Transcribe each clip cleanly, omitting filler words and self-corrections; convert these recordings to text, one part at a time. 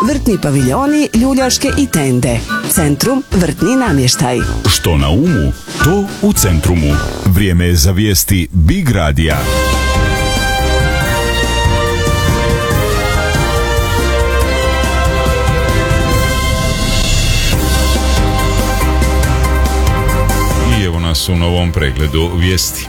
vrtni paviljoni, ljuljaške i tende. Centrum vrtni namještaj. Što na umu, to u Centrumu. Vrijeme je za vijesti Big Radija. I evo nas u novom pregledu vijesti.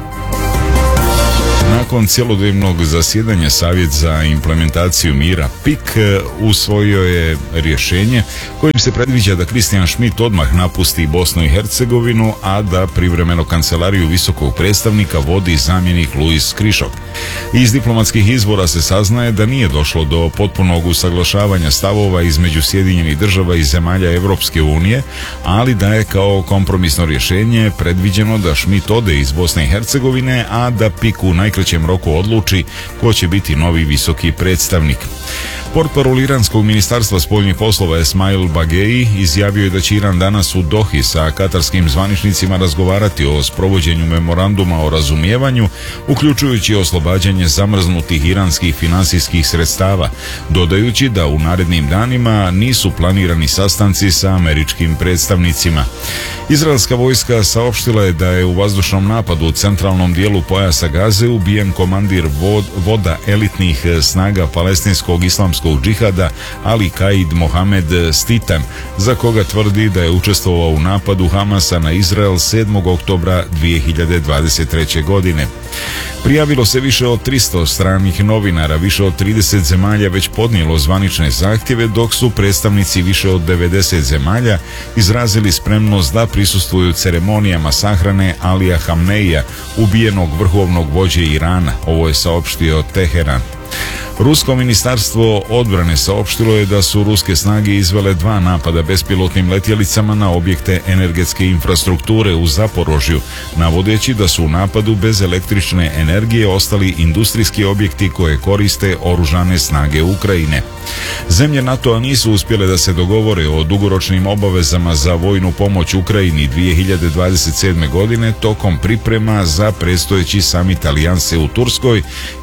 Nakon cjelodnevnog zasjedanja Savjet za implementaciju mira PIK usvojio je rješenje kojim se predviđa da Kristijan Schmidt odmah napusti Bosnu i Hercegovinu, a da privremeno kancelariju visokog predstavnika vodi zamjenik Luis Krišok. Iz diplomatskih izvora se saznaje da nije došlo do potpunog usaglašavanja stavova između Sjedinjenih država i zemalja Europske unije, ali da je kao kompromisno rješenje predviđeno da Schmidt ode iz Bosne i Hercegovine, a da PIK u najkraćem roku odluči ko će biti novi visoki predstavnik. Portparol iranskog ministarstva spoljnih poslova Esmail Bagei izjavio je da će Iran danas u Dohi sa katarskim zvaničnicima razgovarati o sprovođenju memoranduma o razumijevanju, uključujući oslobađanje zamrznutih iranskih finansijskih sredstava, dodajući da u narednim danima nisu planirani sastanci sa američkim predstavnicima. Izraelska vojska saopštila je da je u vazdušnom napadu u centralnom dijelu pojasa Gaze ubijen komandir voda elitnih snaga palestinskog islamskog džihada Ali Kaid Mohamed Stitan, za koga tvrdi da je učestvovao u napadu Hamasa na Izrael 7. oktobra 2023. godine. Prijavilo se više od 300 stranih novinara, više od 30 zemalja već podnijelo zvanične zahtjeve, dok su predstavnici više od 90 zemalja izrazili spremnost da prisustvuju ceremonijama sahrane Alija Hamneija, ubijenog vrhovnog vođe Irana. Ovo je saopštio Teheran. Rusko ministarstvo odbrane saopštilo je da su ruske snage izvele 2 napada bespilotnim letjelicama na objekte energetske infrastrukture u Zaporožju, navodeći da su u napadu bez električne energije ostali industrijski objekti koje koriste oružane snage Ukrajine. Zemlje NATO-a nisu uspjele da se dogovore o dugoročnim obavezama za vojnu pomoć Ukrajini 2027. godine tokom priprema za predstojeći samit alijanse u Turskoj,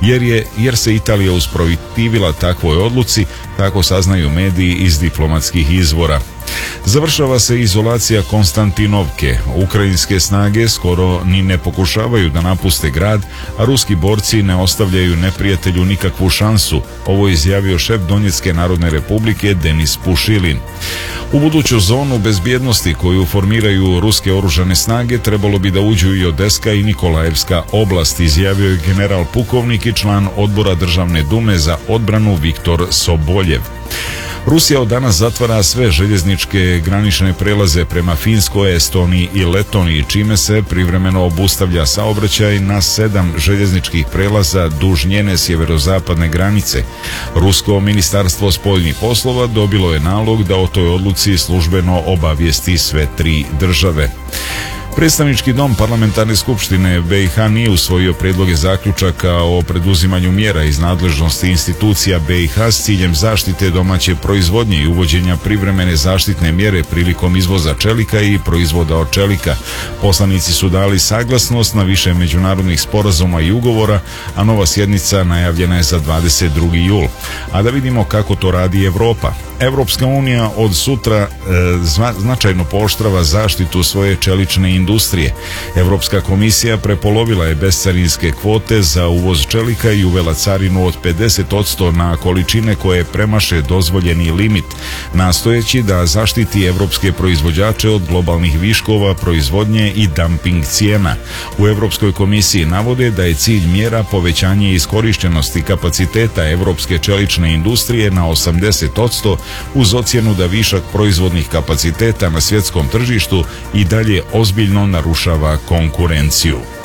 jer se Italija usprotivila takvoj odluci, tako saznaju mediji iz diplomatskih izvora. Završava se izolacija Konstantinovke. Ukrajinske snage skoro ni ne pokušavaju da napuste grad, a ruski borci ne ostavljaju neprijatelju nikakvu šansu. Ovo je izjavio šef Donjecke narodne republike Denis Pušilin. U buduću zonu bezbjednosti koju formiraju ruske oružane snage trebalo bi da uđu i Odeska i Nikolajevska oblast, izjavio je general pukovnik i član odbora Državne dume za odbranu Viktor Soboljev. Rusija od danas zatvara sve željezničke granične prelaze prema Finskoj, Estoniji i Letoniji, čime se privremeno obustavlja saobraćaj na 7 željezničkih prelaza duž njene sjeverozapadne granice. Rusko ministarstvo spoljnih poslova dobilo je nalog da o toj odluci službeno obavijesti sve 3 države. Predstavnički dom parlamentarne skupštine BiH nije usvojio prijedloge zaključaka o preduzimanju mjera iz nadležnosti institucija BiH s ciljem zaštite domaće proizvodnje i uvođenja privremene zaštitne mjere prilikom izvoza čelika i proizvoda od čelika. Poslanici su dali saglasnost na više međunarodnih sporazuma i ugovora, a nova sjednica najavljena je za 22. jul. A da vidimo kako to radi Europa. Europska unija od sutra značajno pooštrava zaštitu svoje čelične industrije. Europska komisija prepolovila je bescarinske kvote za uvoz čelika i uvela carinu od 50% na količine koje premaše dozvoljeni limit, nastojeći da zaštiti europske proizvođače od globalnih viškova proizvodnje i dumping cijena. U Europskoj komisiji navode da je cilj mjera povećanje iskorištenosti kapaciteta europske čelične industrije na 80%, uz ocjenu da višak proizvodnih kapaciteta na svjetskom tržištu i dalje ozbiljno narušava konkurenciju.